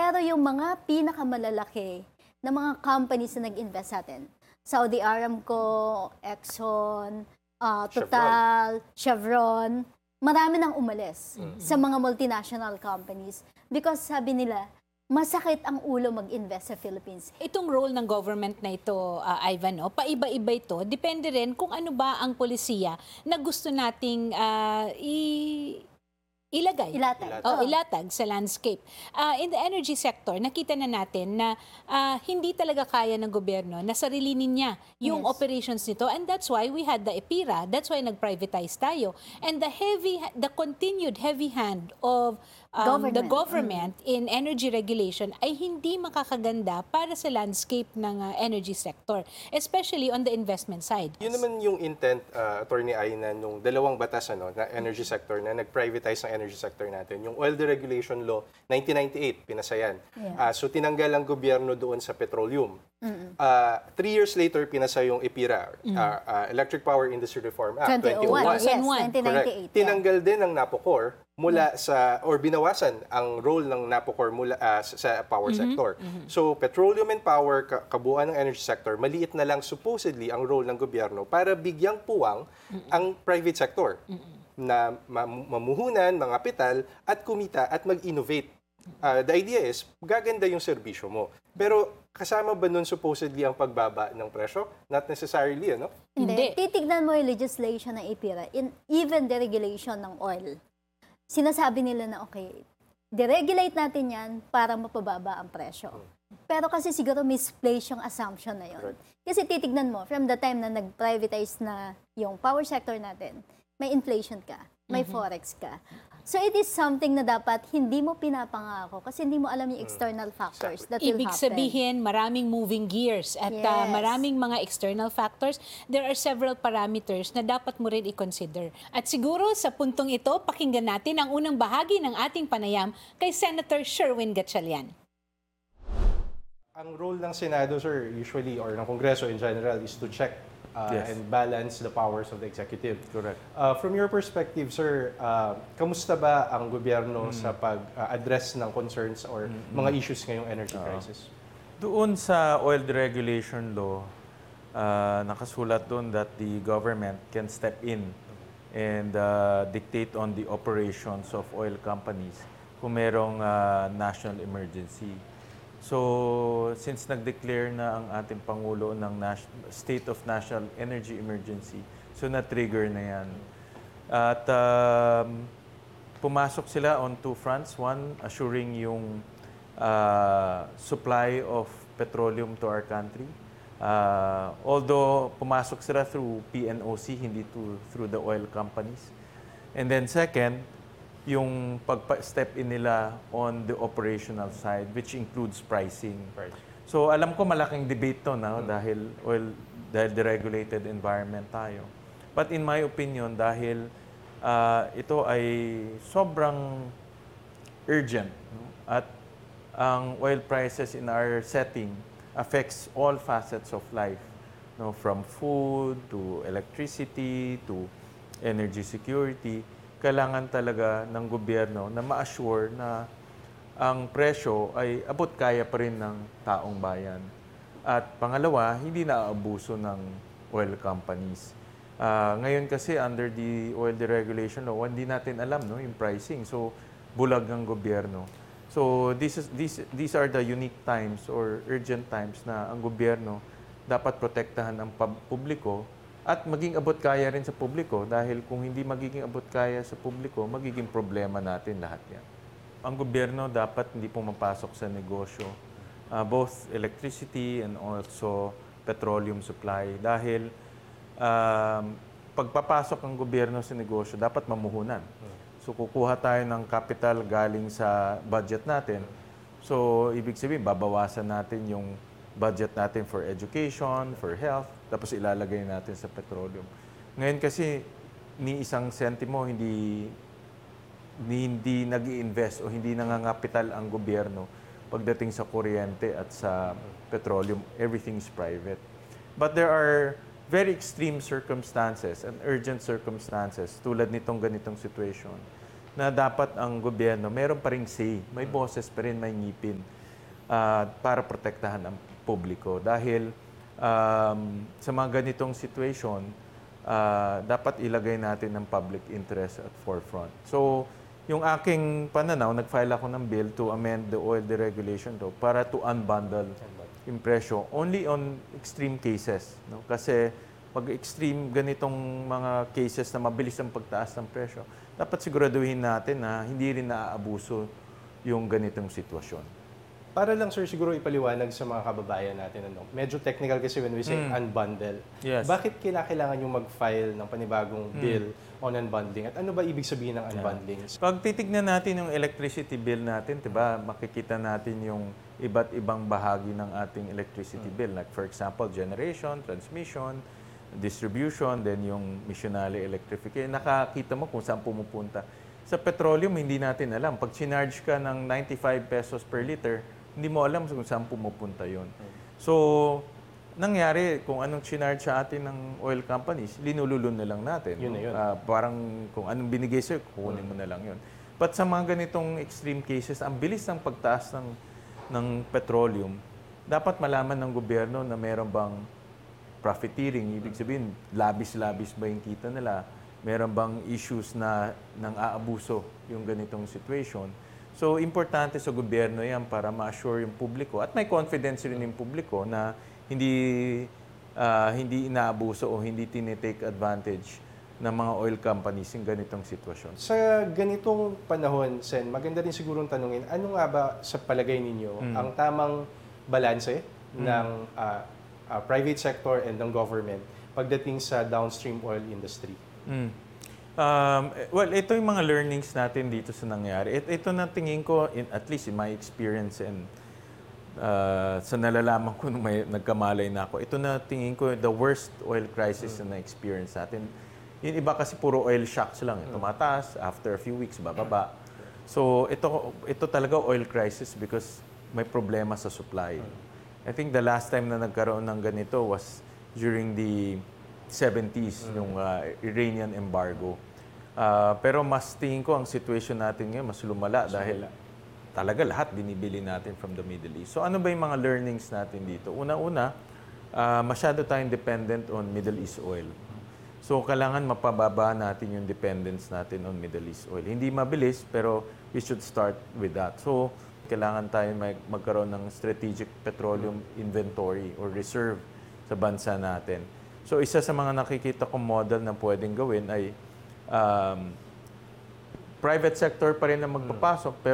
Pero yung mga pinakamalalaki na mga companies na nag-invest sa atin, Saudi Aramco, Exxon, Total, Chevron, marami nang umalis sa mga multinational companies because sabi nila, masakit ang ulo mag-invest sa Philippines. Itong role ng government na ito, Ivan, no, paiba-iba ito. Depende rin kung ano ba ang polisiya na gusto nating ilagay. Ilatag. Ilatag sa landscape. In the energy sector, nakita na natin na hindi talaga kaya ng gobyerno na sarilinin niya yung operations nito, and that's why we had the EPIRA. That's why nag-privatize tayo. And the continued heavy hand of the government in energy regulation ay hindi makakaganda para sa landscape ng energy sector, especially on the investment side. Yun naman yung intent, Attorney Aina, nung dalawang batas na energy sector na nag-privatize ng energy sector natin. Yung Oil Deregulation Law, 1998, pinasayan. So tinanggal ang gobyerno doon sa petroleum. 3 years later, pinasa yung EPIRA, Electric Power Industry Reform Act, 21. Yes, 1998. Correct. Tinanggal din ang NAPOCOR mula sa, or binawasan ang role ng NAPOCOR mula sa power sector. So, petroleum and power, kabuuan ng energy sector, maliit na lang supposedly ang role ng gobyerno para bigyang puwang ang private sector na mamuhunan, mga kapital, at kumita at mag-innovate. The idea is, gaganda yung serbisyo mo. Pero kasama ba nun supposedly ang pagbaba ng presyo? Not necessarily, ano? Hindi. Titignan mo yung legislation ng EPIRA, even deregulation ng oil. Sinasabi nila na okay, deregulate natin yan para mapababa ang presyo. Pero kasi siguro misplaced yung assumption na yun. Kasi titignan mo, from the time na nag-privatize na yung power sector natin, may inflation ka, may forex ka. So it is something na dapat hindi mo pinapangako kasi hindi mo alam yung external factors that will happen. Ibig sabihin, maraming moving gears at maraming mga external factors. There are several parameters na dapat mo rin i-consider. At siguro sa puntong ito, pakinggan natin ang unang bahagi ng ating panayam kay Senator Sherwin Gatchalian. Ang role ng Senado, sir, usually, or ng Kongreso in general, is to check and balance the powers of the executive. Correct. From your perspective, sir, kamusta ba ang gobyerno sa pag-address ng concerns or mga issues ngayong energy crisis? Doon sa Oil Deregulation Law, nakasulat doon that the government can step in and dictate on the operations of oil companies kung merong national emergency. So, since nag-declare na ang ating Pangulo ng State of National Energy Emergency, so na-trigger na yan. At pumasok sila on two fronts. One, assuring yung supply of petroleum to our country. Although pumasok sila through PNOC, hindi through the oil companies. And then second, yung pag-step in nila on the operational side, which includes pricing. So alam ko malaking debate to dahil deregulated environment tayo. But in my opinion, dahil ito ay sobrang urgent, at ang oil prices in our setting affects all facets of life, from food to electricity to energy security. Kailangan talaga ng gobyerno na ma-assure na ang presyo ay abot kaya pa rin ng taong bayan. At pangalawa, hindi na-aabuso ng oil companies. Ngayon kasi under the Oil Deregulation Law, hindi natin alam yung pricing. So, bulag ang gobyerno. So, these are the unique times or urgent times na ang gobyerno dapat protektahan ang publiko at maging abot kaya rin sa publiko dahil kung hindi magiging abot kaya sa publiko, magiging problema natin lahat yan. Ang gobyerno dapat hindi pumapasok sa negosyo, both electricity and also petroleum supply dahil pagpapasok ang gobyerno sa negosyo, dapat mamuhunan. So kukuha tayo ng capital galing sa budget natin. So ibig sabihin, babawasan natin yung budget natin for education, for health, tapos ilalagay natin sa petroleum. Ngayon kasi, ni isang sentimo hindi nag-i-invest o hindi nangangapital ang gobyerno pagdating sa kuryente at sa petroleum. Everything is private. But there are very extreme circumstances and urgent circumstances tulad nitong ganitong situation na dapat ang gobyerno meron pa ring say, may boses pa rin, may ngipin. para protektahan ang publiko. Dahil sa mga ganitong situation, dapat ilagay natin ang public interest at forefront. So, yung aking pananaw, nag-file ako ng bill to amend the oil deregulation law para to unbundle yung presyo only on extreme cases. No? Kasi pag extreme ganitong mga cases na mabilis ang pagtaas ng presyo, dapat siguraduhin natin na hindi rin naaabuso yung ganitong sitwasyon. Para lang sir siguro ipaliwanag sa mga kababayan natin, medyo technical kasi when we say unbundle. Yes. Bakit kailangan yung mag-file ng panibagong bill on unbundling? At ano ba ibig sabihin ng unbundling? Pag titignan natin yung electricity bill natin, 'di ba? Makikita natin yung iba't ibang bahagi ng ating electricity bill. Like for example, generation, transmission, distribution, then yung missionary electrification. Nakakita mo kung saan pumupunta. Sa petroleum, hindi natin alam. Pag sinarge ka ng 95 pesos per liter, hindi mo alam kung saan pumupunta yun. So, nangyari, kung anong sinarge sa atin ng oil companies, linululun na lang natin. Yun na yun. Parang kung anong binigay sa'yo, kukunin mo na lang yun. But sa mga ganitong extreme cases, ang bilis ng pagtaas ng petroleum, dapat malaman ng gobyerno na meron bang profiteering, ibig sabihin, labis-labis ba yung kita nila? Meron bang issues na nang aabuso yung ganitong situation? So, importante sa gobyerno yan para ma-assure yung publiko at may confidence rin yung publiko na hindi inaabuso o hindi tinitake advantage ng mga oil companies yung ganitong sitwasyon. Sa ganitong panahon, Sen, maganda rin sigurong tanungin, ano nga ba sa palagay ninyo ang tamang balanse ng private sector and ng government pagdating sa downstream oil industry? Well, ito yung mga learnings natin dito sa nangyari. Ito na tingin ko, at least in my experience and sa nalalaman ko nung may nagkamalay na ako, ito na tingin ko the worst oil crisis na na-experience natin. Yung iba kasi puro oil shocks lang. Tumataas, after a few weeks, bababa. So, ito talaga oil crisis because may problema sa supply. I think the last time na nagkaroon ng ganito was during the 70s, yung Iranian embargo. Pero mas tingin ko ang situation natin ngayon mas lumala dahil talaga lahat binibili natin from the Middle East. So ano ba yung mga learnings natin dito? Una-una, masyado tayong dependent on Middle East oil. So kailangan mapababa natin yung dependence natin on Middle East oil. Hindi mabilis pero we should start with that. So kailangan tayo magkaroon ng strategic petroleum inventory or reserve sa bansa natin. So isa sa mga nakikita kong model na pwedeng gawin ay private sector pa rin ang magpapasok pero